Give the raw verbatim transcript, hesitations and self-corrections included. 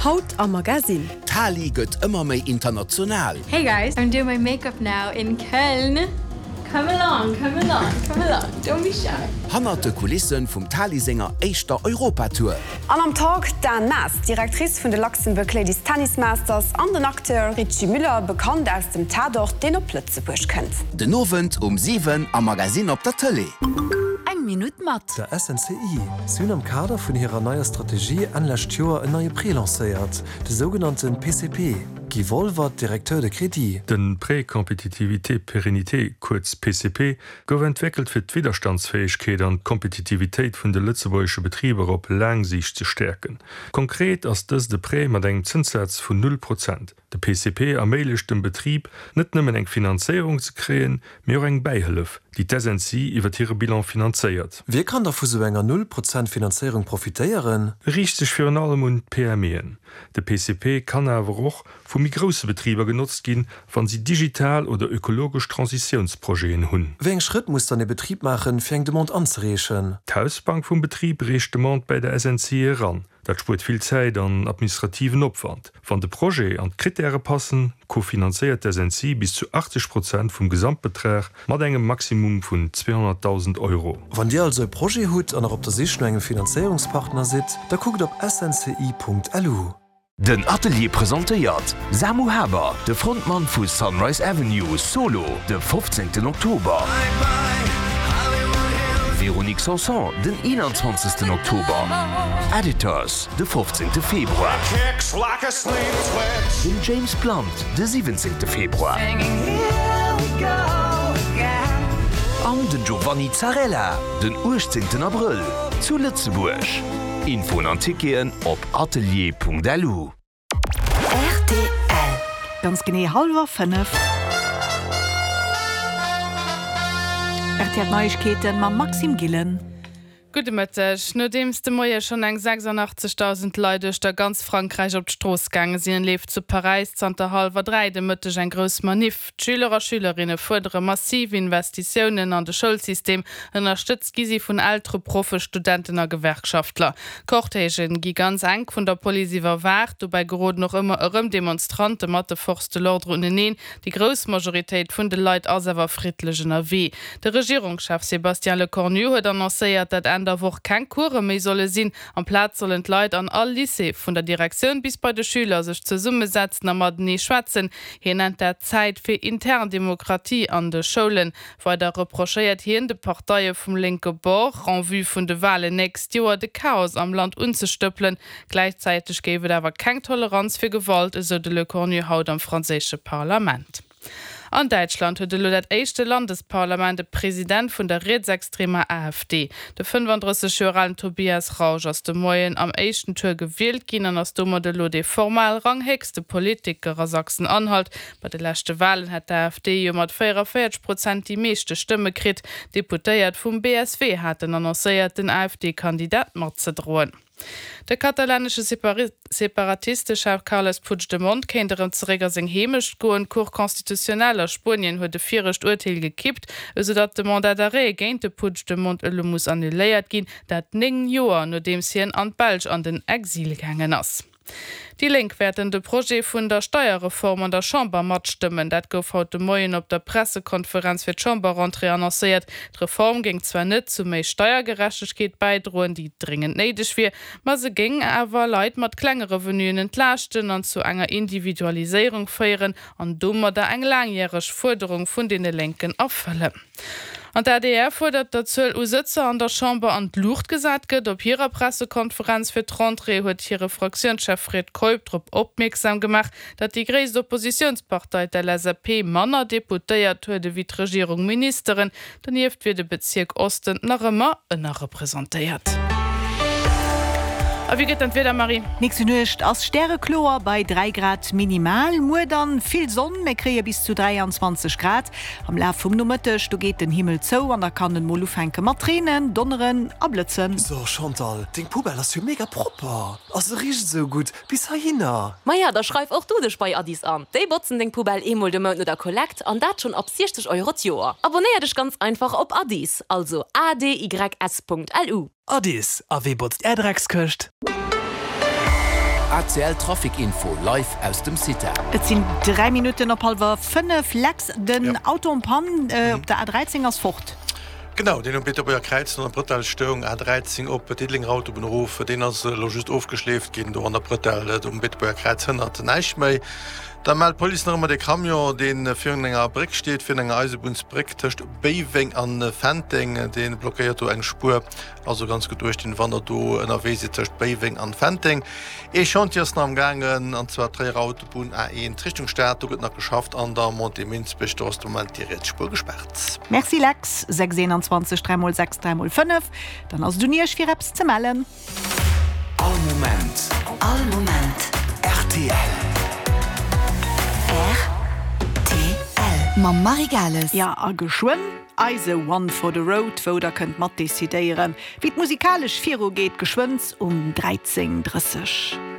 Haut am Magazin. Tali gëtt immer méi international. Hey guys, I'm doing my makeup now in Köln. Come along, come along, come along. Don't be shy. Hannerte Kulissen vum Talisänger Eischter Europatour. An am Tag Dan Nas, Direktrice vun de Luxemburg Ladies Tennis Masters, an den Akteur Richie Müller, bekannt aus dem Tatort, den op Plötzebusch kennt. Den Novent um sieben am Magazin op der Tele. Minute mat. Der S N C I syn am Kader vun ihrer neuer Strategie anlächt Joer en neue Prix lancéiert, de sogenannten P C P. Guy Wolver, Direkteur de Kredit. Den Präkompetitivité Perennité, kurz P C P, gouf entwickelt fir d'Widerstandsfähigkeet an Kompetitivitéit vun de Lützeburgsche Betrieber op Langsicht ze stärken. Konkret ass dës de Pré mat eng Zinssatz vun null Prozent. De P C P ermélecht dem Betrieb net nëmmen eng Finanzierung ze kreen, mé eng Beihëlf, die d'S N C I iwwer ihre Bilan finanzéiert. Wie kann der vu so enger null Prozent Finanzierung profitéieren? Riecht sech fir an allem und P M En. De P C P kann awer och vum grosse Betrieber genutzt gin, wann sie digital oder ökologisch Transitionsprojekten hunn. Wéng Schritt muss dann e Betrieb machen, fängt de Mont anzurechen. D'Hausbank vum Betrieb recht de Mont bei der S N C I ran. Dat spurt viel Zeit an administrativen Opwand. Van de Projekt an Kriterien passen, kofinanziert der S N C I bis zu achtzig Prozent vom Gesamtbetrag mat engem Maximum vun zweihunderttausend Euro. Wann Dir also Projekt hut an op der sich engem Finanzierungspartner sit, da guckt op S N C I Punkt L U. Den Atelier präsentiert Samu Haber, de Frontmann vu Sunrise Avenue Solo, de fünfzehnten Oktober. Veronique Sanson, den einundzwanzigsten Oktober. Editors, de fünfzehnten Februar. Den James Blunt, de siebenzehnten Februar. An den Giovanni Zarella, den achtzehnten April, zu Lützeburg. Info und Artikeln op atelier Punkt L U. R T L. Ganz genau halber fünf. R T L Neuigkeiten mit Maxim Gillen. Gute Mittag. Nachdem de Moie schon eng sechsundachtzigtausend Leute durch der ganz Frankreich op d'Stross gegangen sind, lebt zu Paris Santa halber drei de Mittag ein groß Manif. Die Schüler und Schülerinnen fordern massive Investitionen an das Schulsystem, unterstützt sie von älteren Profe, Studenten und Gewerkschaftler. Kortegen gi ganz eng von der Polizei verwahrt, dabei gerot noch immer erëm Demonstranten mit der Force de l'ordre unternehmen. Die grosse Majorität von den Leuten ist aber friedlich und erweh. Der Regierungschef Sébastien Lecornu hat annonciert, dass der Woche kein Kurse mehr solle sinn. Am Platz sollen die Leute an all Lycée von der Direktion bis bei den Schülern sich zusammensetzen und mit ihnen schwätzen. Hier nennt er Zeit für Interndemokratie an den Schulen. Weiter reprochiert hier die Parteien vom linken Bord, en vue von den Wahlen nächstes Jahr den Chaos am Land umzustöppeln. Gleichzeitig gäbe es aber keine Toleranz für Gewalt, so de Le Cornu haut am französischen Parlament. An Deutschland huet das erste Landesparlament den Präsident von der rechtsextremer AfD. Der fünfunddreißig-jährige Tobias Rausch aus dem Moyen am ersten Tour gewählt gin an ass dummer de Lode formal ranghegste Politiker aus Sachsen-Anhalt. Bei den letzten Wahlen hat der AfD jo mat vierundvierzig Prozent die meiste Stimme krit. Deputéiert vum B S W hat annoncéiert den AfD-Kandidat mat ze drohen. Der katalanische Separatistische Carles Puigdemont kennt dem Zräger seg hemisch goen Kur konstitutioneller Spurien huet de vierrecht Urteil gekippt, eso dat de Mandat d'arrêt géint de Puigdemont ëlle muss annuléiert ginn, dat neng Joer no dem hien an Belg an den Exil gangen ass. Die Link werden de Projekt vun der Steuerreform an der Chamber mat stimmen. Dat gouf haut de Moien op der Pressekonferenz fir d Chamberrentrée annonciert. D'Reform ging zwar net zu méi Steuergerechtigkeit beidroen, die dringend neidig wie, ma se ging awer Leiit mat klengere Revenuen entlachten an zu enger Individualisierung feieren an dummer der eng langjährigg Forderung vun de Linken afëlle. An der D R fordert der Zöll u Sitzer an der Chamber an Lucht gesagt gët, op ihrer Pressekonferenz fir Rentrée huet ihre Fraktionschef Fred Kolbtrup opmerksam gemacht, dat die gréisste Oppositionspartei der L S P Manner deputéiert huede wie d' Regierung Ministerin, dann hieft wie de Bezirk Osten nach immer ënner repräsentiert. Aber wie geht dann wieder, Marie? Nix nicht als Sterrechlor bei drei Grad minimal, nur dann viel Sonne, wir kriegen bis zu dreiundzwanzig Grad. Am Lauf vom Nummertisch, du geht den Himmel zu und da kann den Molu fänken mit Tränen, Donneren, Ablitzen. So, Chantal, den Pubel ist ja mega proper. Also riecht so gut, bis dahin. Maja, da schreib auch du dich bei Adis an. Die botzen den Pubel einmal den Monat oder Kollekt und das schon ab sechzig Euro das Jahr. Abonniere dich ganz einfach auf Adis, also a d y s punkt l u. Adis, a wie botzt er Drecksköcht? A C L Trafikinfo live aus dem City. Et sind drei Minuten op halber fünf Lecks den ja. Autopan äh, op der A dreizehn als fort. Genau, den um bitte bei der Kreiz an der Brüttelstörung A dreizehn op Diedling Autobenruf, den as lo just aufgeschläft gehen du an der Brüttel um bitte bei der Kreiz hundert nicht mehr. Da meldet Polizei noch immer den Kamion, den für enger Brick steht, für enger Eisenbahnsbrick, töcht Beiving an Fenting, den blockiert eng Spur, also ganz gut durch den Wander do in der Wese töcht Beiving an Fenting. Ich schon jetzt noch am Gangen, und zwar drei Autobahn A eins Richtung Stadt, du wird noch geschafft, an der Montemünz bis du hast du mal die Rätspur gesperrt. Merci Lex, sechs einundzwanzig drei null sechs drei null fünf, dann hast du nie vier Apps zu melden. All Moment, all Moment, R T L. Ma Marigales. Ja a geschwoen Eise one for the road, wo da könnt mat desideieren. Wie d musikalisch Firo geht geschwënz um dreizehn Uhr dreißig.